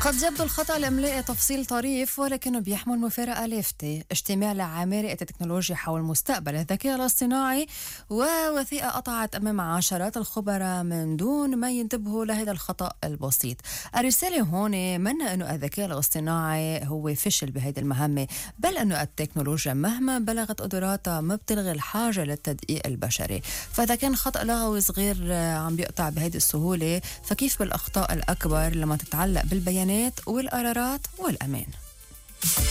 قد يبدو الخطأ الإملائي تفصيل طريف ولكنه بيحمل مفارقة لافتة، اجتماع لعمالقة التكنولوجيا حول مستقبل الذكاء الاصطناعي، ووثيقة قطعت أمام عشرات الخبراء من دون ما ينتبهوا لهذا الخطأ البسيط. الرسالة هون من أنه الذكاء الاصطناعي هو فشل بهذه المهمة، بل أنه التكنولوجيا مهما بلغت قدراتها ما بتلغي الحاجة للتدقيق البشري. فإذا كان خطأ لغوي صغير عم بيقطع بهذه السهولة، فكيف بالأخطاء الأكبر لما تتعلق بالبيانات والقرارات والأمان؟